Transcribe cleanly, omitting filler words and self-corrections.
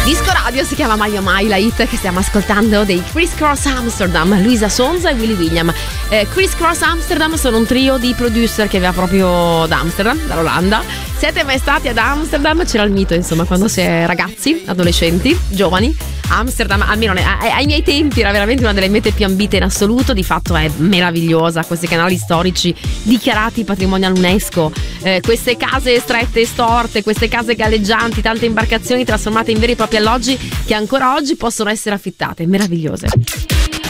Disco Radio si chiama Mai Oh Mai, la hit che stiamo ascoltando dei Criss Cross Amsterdam, Luisa Sonza e Willy William. Criss Cross Amsterdam sono un trio di producer che va proprio da Amsterdam, dall'Olanda. Siete mai stati ad Amsterdam? C'era il mito, insomma, quando si è ragazzi, adolescenti, giovani. Amsterdam, almeno ai miei tempi, era veramente una delle mete più ambite in assoluto. Di fatto è meravigliosa, questi canali storici dichiarati patrimonio all'UNESCO, queste case strette e storte, queste case galleggianti, tante imbarcazioni trasformate in veri e propri alloggi che ancora oggi possono essere affittate, meravigliose.